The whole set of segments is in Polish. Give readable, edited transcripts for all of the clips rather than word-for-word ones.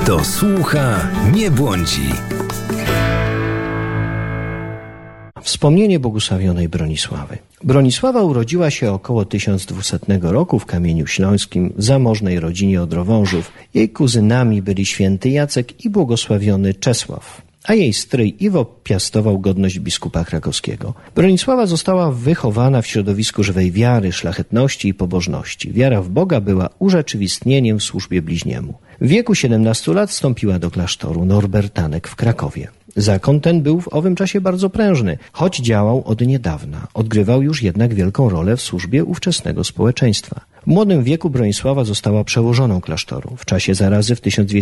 Kto słucha, nie błądzi. Wspomnienie błogosławionej Bronisławy. Bronisława urodziła się około 1200 roku w Kamieniu Śląskim w zamożnej rodzinie Odrowążów. Jej kuzynami byli święty Jacek i błogosławiony Czesław, a jej stryj Iwo piastował godność biskupa krakowskiego. Bronisława została wychowana w środowisku żywej wiary, szlachetności i pobożności. Wiara w Boga była urzeczywistnieniem w służbie bliźniemu. W wieku 17 lat wstąpiła do klasztoru Norbertanek w Krakowie. Zakon ten był w owym czasie bardzo prężny, choć działał od niedawna. Odgrywał już jednak wielką rolę w służbie ówczesnego społeczeństwa. W młodym wieku Bronisława została przełożoną klasztoru. W czasie zarazy w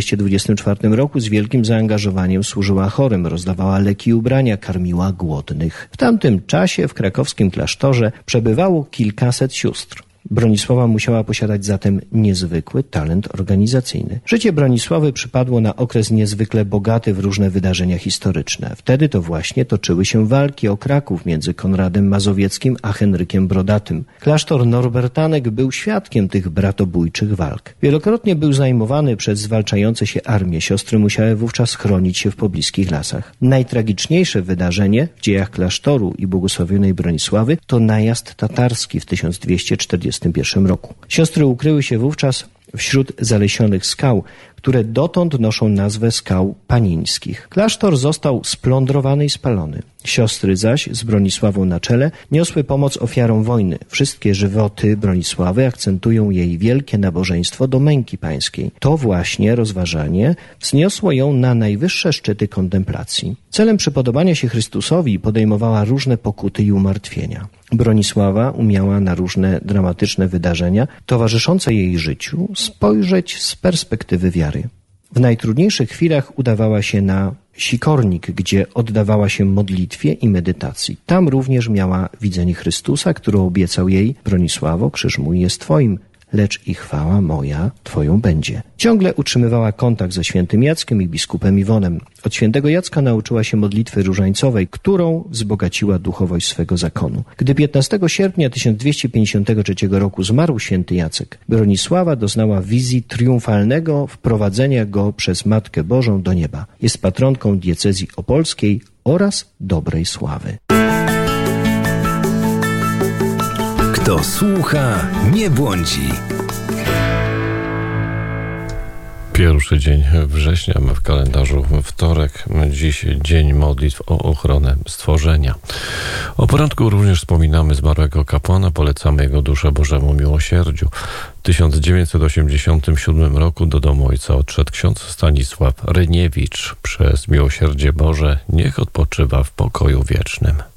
1224 roku z wielkim zaangażowaniem służyła chorym, rozdawała leki i ubrania, karmiła głodnych. W tamtym czasie w krakowskim klasztorze przebywało kilkaset sióstr. Bronisława musiała posiadać zatem niezwykły talent organizacyjny. Życie Bronisławy przypadło na okres niezwykle bogaty w różne wydarzenia historyczne. Wtedy to właśnie toczyły się walki o Kraków między Konradem Mazowieckim a Henrykiem Brodatym. Klasztor Norbertanek był świadkiem tych bratobójczych walk. Wielokrotnie był zajmowany przez zwalczające się armie. Siostry musiały wówczas chronić się w pobliskich lasach. Najtragiczniejsze wydarzenie w dziejach klasztoru i błogosławionej Bronisławy to najazd tatarski w 1241 roku. Siostry ukryły się wówczas wśród zalesionych skał, które dotąd noszą nazwę skał panińskich. Klasztor został splądrowany i spalony. Siostry zaś, z Bronisławą na czele, niosły pomoc ofiarom wojny. Wszystkie żywoty Bronisławy akcentują jej wielkie nabożeństwo do męki pańskiej. To właśnie rozważanie wzniosło ją na najwyższe szczyty kontemplacji. Celem przypodobania się Chrystusowi podejmowała różne pokuty i umartwienia. Bronisława umiała na różne dramatyczne wydarzenia towarzyszące jej życiu spojrzeć z perspektywy wiary. W najtrudniejszych chwilach udawała się na Sikornik, gdzie oddawała się modlitwie i medytacji. Tam również miała widzenie Chrystusa, które obiecał jej: Bronisławo, krzyż mój jest twoim, lecz i chwała moja twoją będzie. Ciągle utrzymywała kontakt ze świętym Jackiem i biskupem Iwonem. Od świętego Jacka nauczyła się modlitwy różańcowej, którą wzbogaciła duchowość swego zakonu. Gdy 15 sierpnia 1253 roku zmarł święty Jacek, Bronisława doznała wizji triumfalnego wprowadzenia go przez Matkę Bożą do nieba. Jest patronką diecezji opolskiej oraz dobrej sławy. Kto słucha, nie błądzi. Pierwszy dzień września w kalendarzu wtorek, dziś dzień modlitw o ochronę stworzenia. O poranku również wspominamy zmarłego kapłana, polecamy jego duszę Bożemu miłosierdziu. W 1987 roku do domu ojca odszedł ksiądz Stanisław Ryniewicz. Przez miłosierdzie Boże niech odpoczywa w pokoju wiecznym.